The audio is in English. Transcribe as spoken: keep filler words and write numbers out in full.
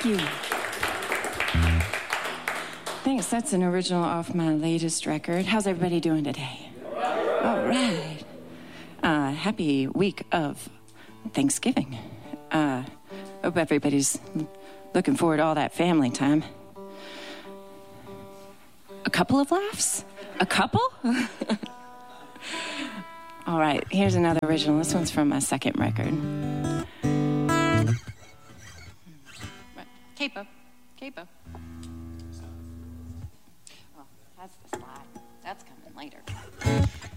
you. Thanks, that's an original off my latest record. How's everybody doing today? All right. Uh, happy week of Thanksgiving. Uh, hope everybody's looking forward to all that family time. A couple of laughs? A couple? All right, here's another original. This one's from my second record. Capo. Capo. Oh, that's the slide. That's coming later.